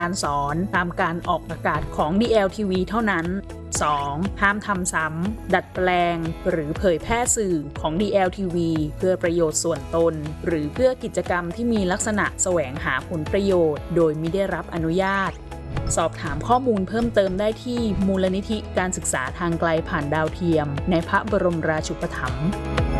การสอนตามการออกอากาศของ DLTV เท่านั้น 2. ห้ามทำซ้ำดัดแปลงหรือเผยแพร่สื่อของ DLTV เพื่อประโยชน์ส่วนตนหรือเพื่อกิจกรรมที่มีลักษณะแสวงหาผลประโยชน์โดยไม่ได้รับอนุญาตสอบถามข้อมูลเพิ่มเติมได้ที่มูลนิธิการศึกษาทางไกลผ่านดาวเทียมในพระบรมราชูปถัมภ์